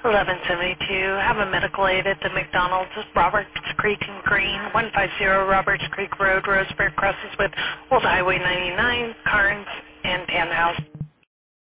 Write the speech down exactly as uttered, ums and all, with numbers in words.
eleven seventy-two. Have a medical aid at the McDonald's, Roberts Creek and Green, one fifty Roberts Creek Road, Roseburg, crosses with Old Highway ninety-nine, Carnes, and Townhouse.